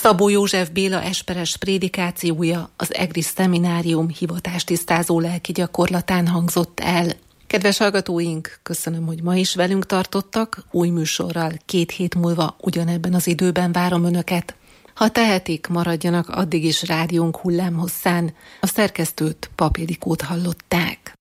Szabó József Béla esperes prédikációja az EGRI szeminárium hivatástisztázó lelki gyakorlatán hangzott el. Kedves hallgatóink, köszönöm, hogy ma is velünk tartottak. Új műsorral 2 hét múlva ugyanebben az időben várom Önöket. Ha tehetik, maradjanak addig is rádiónk hullámhosszán. A szerkesztőt, Pap Ildikót hallották.